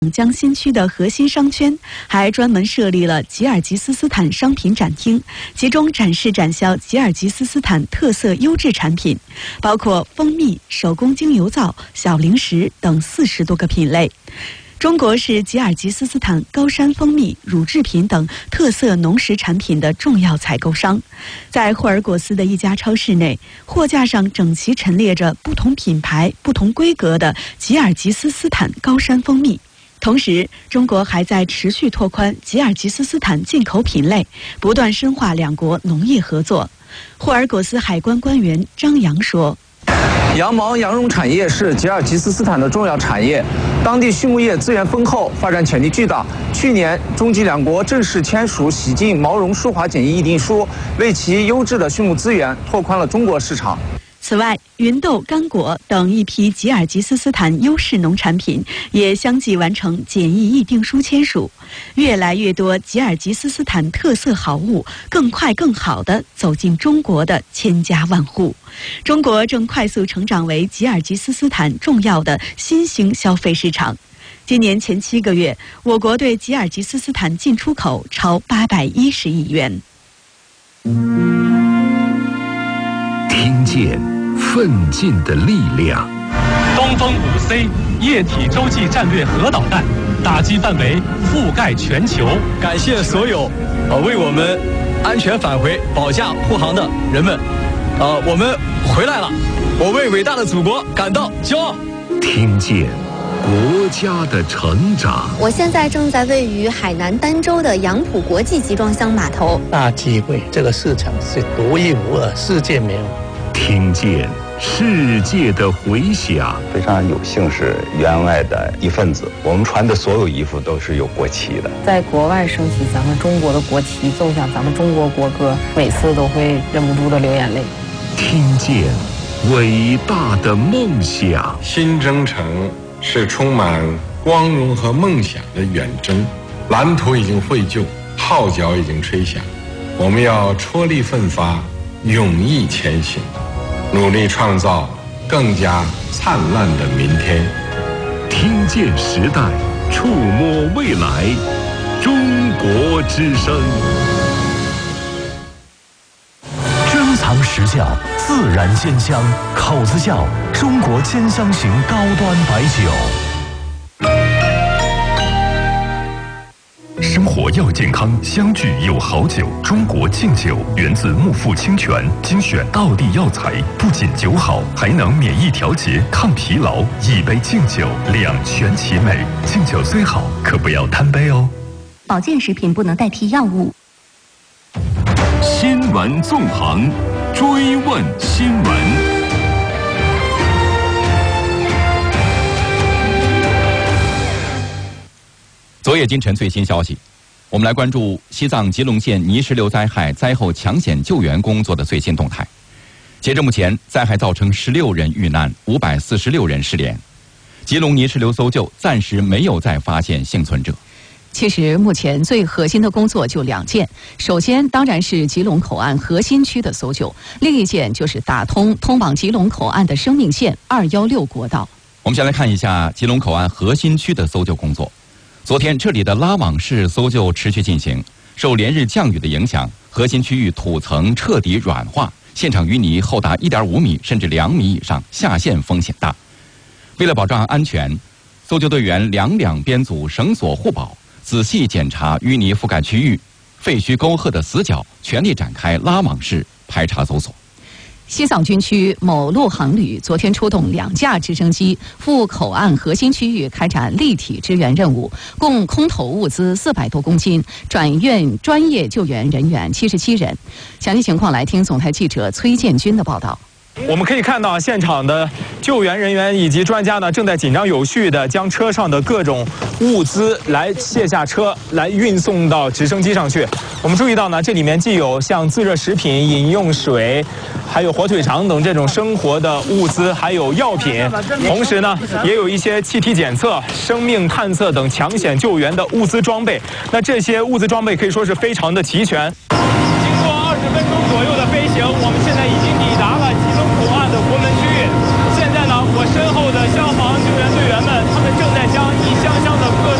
江新区的核心商圈还专门设立了吉尔吉斯斯坦商品展厅，集中展示展销吉尔吉斯斯坦特色优质产品，包括蜂蜜、手工精油皂、小零食等40多个品类。中国是吉尔吉斯斯坦高山蜂蜜、乳制品等特色农食产品的重要采购商。在霍尔果斯的一家超市内，货架上整齐陈列着不同品牌、不同规格的吉尔吉斯斯坦高山蜂蜜。同时，中国还在持续拓宽吉尔吉斯斯坦进口品类，不断深化两国农业合作。霍尔果斯海关官员张扬说：“ 羊毛、羊绒产业是吉尔吉斯斯坦的重要产业，当地畜牧业资源丰厚，发展潜力巨大。去年，中吉两国正式签署洗净毛绒舒滑检疫议定书，为其优质的畜牧资源拓宽了中国市场。” 此外，芸豆、干果等一批吉尔吉斯斯坦优势农产品也相继完成检疫议定书签署。越来越多吉尔吉斯斯坦特色好物更快更好地走进中国的千家万户。中国正快速成长为吉尔吉斯斯坦重要的新兴消费市场。今年前7个月，我国对吉尔吉斯斯坦进出口超810亿元。 听见奋进的力量。 东风5C 液体洲际战略核导弹，打击范围覆盖全球。 感谢所有为我们安全返回保驾护航的人们。我们回来了，我为伟大的祖国感到骄傲。 听见国家的成长。 我现在正在位于海南儋州的杨浦国际集装箱码头。 大机会，这个市场是独一无二，世界没有。 听见世界的回响。 非常有幸是员外的一份子，我们穿的所有衣服都是有国旗的。 在国外升起咱们中国的国旗，奏响咱们中国国歌，每次都会忍不住的流眼泪。 听见伟大的梦想。 新征程是充满光荣和梦想的远征，蓝图已经绘就，号角已经吹响，我们要踔厉奋发，勇毅前行，努力创造更加灿烂的明天。 听见时代，触摸未来，中国之声。 珍藏实窖，自然鲜香，口子窖中国兼香型高端白酒。生活要健康，相聚有好酒。中国敬酒源自木富清泉，精选道地药材，不仅酒好，还能免疫调节、抗疲劳。一杯敬酒，两全其美。敬酒虽好，可不要贪杯哦。 保健食品不能代替药物。 新闻纵横，追问新闻。 昨夜今晨最新消息，我们来关注西藏吉隆县泥石流灾害灾后抢险救援工作的最新动态。截至目前，灾害造成16人遇难，546人失联。吉隆泥石流搜救暂时没有再发现幸存者。 其实目前最核心的工作就2件，首先当然是吉隆口岸核心区的搜救，另一件就是打通通往吉隆口岸的生命线216国道。 我们先来看一下吉隆口岸核心区的搜救工作。昨天，这里的拉网式搜救持续进行。受连日降雨的影响，核心区域土层彻底软化，现场淤泥厚达1.5米甚至2米以上，下陷风险大。为了保障安全，搜救队员两编组绳索护保，仔细检查淤泥覆盖区域、废墟沟壑的死角，全力展开拉网式排查搜索。 西藏军区某陆航旅昨天出动2架直升机赴口岸核心区域开展立体支援任务，共空投物资400多公斤，转运专业救援人员77人。详细情况来听总台记者崔建军的报道。 我们可以看到，现场的救援人员以及专家呢，正在紧张有序地将车上的各种物资来卸下车，来运送到直升机上去。我们注意到呢，这里面既有像自热食品、饮用水，还有火腿肠等这种生活的物资，还有药品，同时呢，也有一些气体检测、生命探测等抢险救援的物资装备。那这些物资装备可以说是非常的齐全。经过20分钟左右的飞行，我们